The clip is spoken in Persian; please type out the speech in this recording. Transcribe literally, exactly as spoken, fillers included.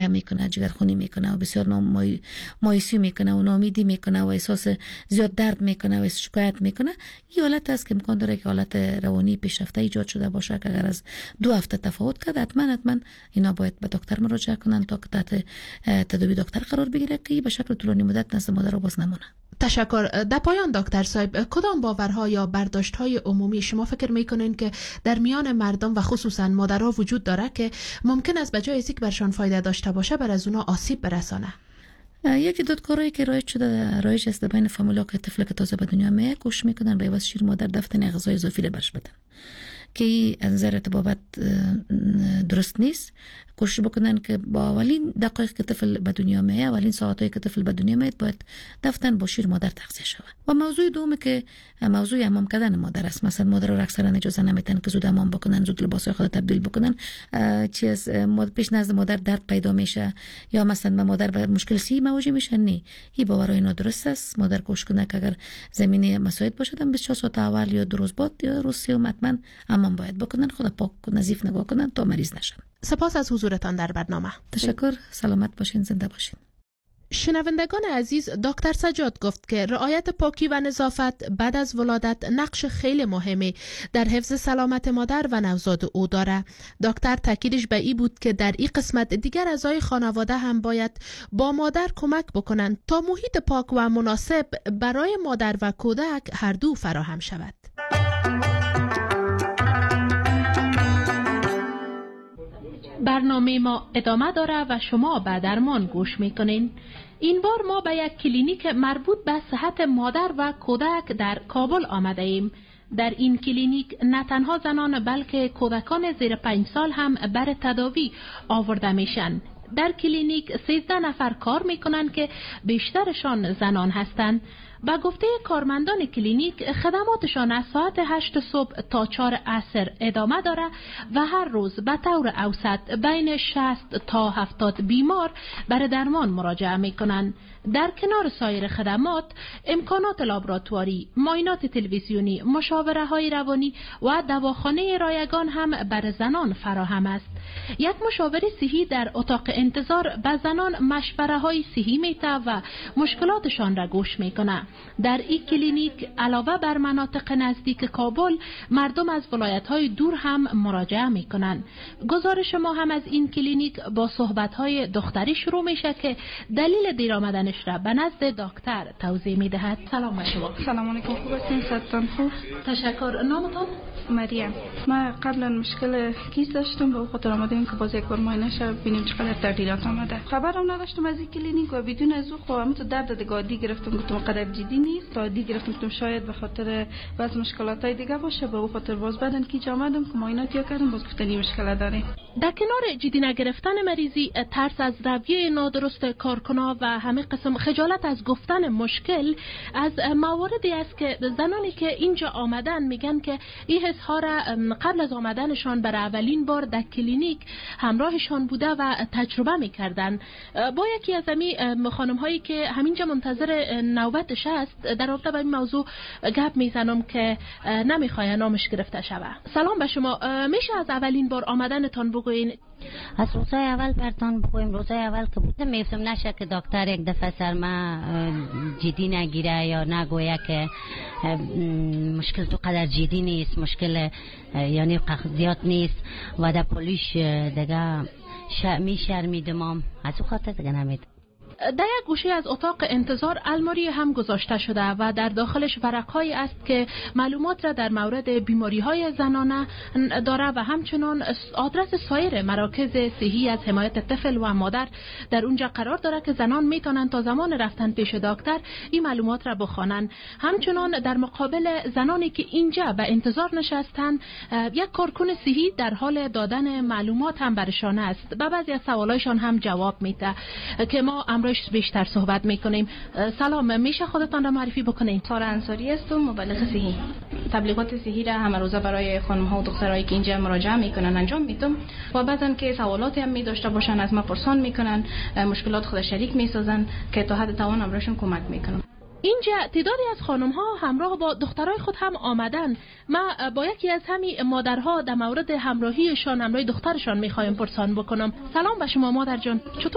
کم میکنه، جگرخونی میکنه و بسیار نامای مایوسی میکنه و ناامیدی میکنه و احساس زیاد درد میکنه و شکایت میکنه، این حالت است که امکان داره که حالت روانی پیشرفته ایجاد شده باشه. که اگر از دو هفته تفاوت کرد، حتما حتما اینا باید به دکتر مراجعه کنن تا که تحت تداوی دکتر قرار بگیره که به شکل طولانی مدت نزد مادر باز نمونه. تشکر. در پایان دکتر صاحب، کدام باورها یا برداشت‌های عمومی شما فکر میکنین که در میان مردم و خصوصا مادرها وجود داره که ممکن است به جای از اینکه برشان فایده داشته باشه بر از اونا آسیب برسانه؟ یکی دو کارهایی که رایج شده، رایج است بین فامیلا که طفل که تازه به دنیا میاد کوشش میکنن به عوض شیر مادر دفتن غذای اضافی له برش بدن که از نظر طبابت درست نیست. کوشش بکنن که با اولین دقایق که طفل به دنیا میاد، اولین ساعتایی که طفل به دنیا میاد، باید دفتن با شیر مادر تغذیه شود. و موضوع دوم که موضوع حمام کردن مادر است. مثلا مادر اکثرا اجازه نمیدن که زود حمام بکنن، زود لباسای خود تبدیل بکنن. چیز پیش نزد مادر درد پیدا میشه یا مثلا به مادر به مشکل سی مواجه میشه. نه، این باورای نادرست است. مادر کوشش کنه که اگر زمینه مساعد باشه بیست و چهار ساعت اول یا دو روز بعد یا روز سوم حتما حمام باید بکنن، خود پاک و نظیف نگاه کنن تا مریض نشن. سپاس از حضورتان در برنامه. تشکر. سلامت باشین، زنده باشین. شنوندگان عزیز، دکتر سجاد گفت که رعایت پاکی و نظافت بعد از ولادت نقش خیلی مهمی در حفظ سلامت مادر و نوزاد او داره. دکتر تاکیدش به این بود که در این قسمت دیگر اعضای خانواده هم باید با مادر کمک بکنند تا محیط پاک و مناسب برای مادر و کودک هر دو فراهم شود. برنامه ما ادامه داره و شما به درمان گوش میکنین. این بار ما به یک کلینیک مربوط به صحت مادر و کودک در کابل آمده ایم. در این کلینیک نه تنها زنان بلکه کودکان زیر پنج سال هم بر تداوی آورده میشن. در کلینیک سیزده نفر کار میکنن که بیشترشان زنان هستند. با گفته کارمندان کلینیک خدماتشان از ساعت هشت صبح تا چهار عصر ادامه داره و هر روز به طور اوسط بین شصت تا هفتاد بیمار برای درمان مراجعه میکنن. در کنار سایر خدمات، امکانات لابراتواری، معاینات تلویزیونی، مشاوره های روانی و دواخانه رایگان هم بر زنان فراهم است. یک مشاور صحی در اتاق انتظار به زنان مشوره های صحی میده و مشکلاتشان را گوش میکنه. در این کلینیک علاوه بر مناطق نزدیک کابل، مردم از ولایت های دور هم مراجعه میکنن. گزارش ما هم از این کلینیک با صحبت های دختری شروع میشه که دلیل دیر آمدنش را به نزد دکتر توضیح میدهد. سلام شما. سلام علیکم. خوب هستین؟ صحتتان خوب؟ تشکر. نامتان؟ مریم. ما قبلا مشکل کیس داشتم، به خاطر آمدیم که باز یک بار معاینه شه ببینیم چقدر تغییرات آمده. خبرم نداشتم از این کلینیک و بدون از او خودم تو درد دیگه دی گرفتم، گفتم قدر جدی نیست. تا دی گرفتم گفتم شاید به خاطر بعض مشکلاتای دیگه باشه، به خاطر باز بعدن کی آمدم که معاینات کردم باز گفتن این مشکل داره. در کنار جدی نگرفتن مریضی، ترس از رویه نادرست کارکنان و همه قسم خجالت از گفتن مشکل از مواردی است که زنانی که اینجا آمدن میگن که این حس ها را قبل از آمدنشان برای اولین بار در کلینیک همراهشان بوده و تجربه میکردن. با یکی از همین خانم هایی که همینجا منتظر نوبتش است در رابطه با این موضوع گپ میزنم که نمیخواد نامش گرفته شود. سلام به شما. میشه از اولین بار آمدنتان بگوین؟ از روزای اول برتان بگویم. روزای اول که بودم میفتم نشه که دکتر یک دفعه سر ما جدی نگیره یا نگویه که مشکل تو قدر جدی نیست، مشکل یعنی قضیات نیست و در پولیش دیگه می شرمیدم، از او خاطر دیگه نمید. در یک گوشه از اتاق انتظار الماری هم گذاشته شده و در داخلش ورقهایی است که معلومات را در مورد بیماری های زنانه داره و همچنان آدرس سایر مراکز صحی از حمایت طفل و مادر در اونجا قرار داره که زنان میتونن تا زمان رفتن پیش دکتر این معلومات را بخوانن. همچنان در مقابل زنانی که اینجا به انتظار نشستن، یک کارکن صحی در حال دادن معلومات هم برشان است. به بعضی از سوالایشان هم جواب میده که ما امروز بیشتر صحبت میکنیم. سلام، میشه خودتان را معرفی بکنید؟ سارا انصاری هستم، مبلغ صحی. تبلیغات صحی را همه روزه برای خانم ها و دخترایی که اینجا مراجعه میکنن انجام میدم و بعضن که سوالاتی هم میداشته باشن از ما پرسان میکنن، مشکلات خود شریک میسازن که تا حد توان امرشون کمک میکنم. اینجا تعدادی از خانم ها همراه با دخترای خود هم آمدن. ما با یکی از همین مادرها در مورد همراهیشان، همراه دخترشان میخوایم پرسان بکنم. سلام به شما مادر جان، چطور